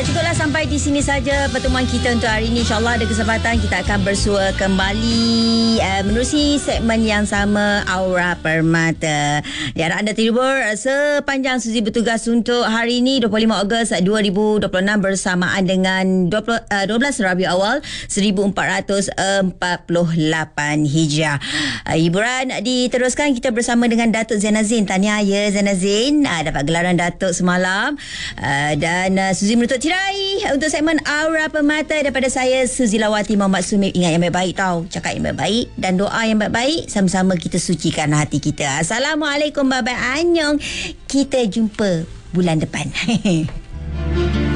Cukuplah sampai di sini saja pertemuan kita untuk hari ini. InsyaAllah ada kesempatan kita akan bersua kembali menerusi segmen yang sama, Aura Permata. Ya, anda tidur sepanjang sesi bertugas untuk hari ini 25 Ogos 2026 bersamaan dengan 12 Rabiul Awal 1448 Hijrah. Hiburan diteruskan kita bersama dengan Datuk Zainal Zain. Tahniah ya Zainal Zain, dapat gelaran Datuk semalam. Dan Suzy menutup tirai untuk segmen Aura Permata daripada saya, Suzilawati Muhammad Sumib. Ingat yang baik-baik tau, cakap yang baik-baik dan doa yang baik-baik, sama-sama kita sucikan hati kita. Assalamualaikum, bye-bye, annyeong. Kita jumpa bulan depan.